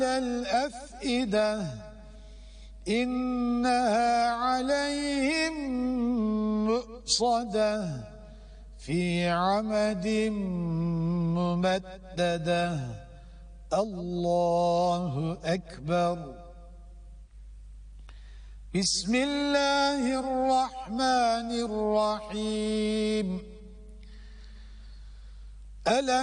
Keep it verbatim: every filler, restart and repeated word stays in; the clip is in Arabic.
الأفئدة إنها عليهم مؤصدة في عمد ممددة. الله أكبر. بسم الله الرحمن الرحيم. ألم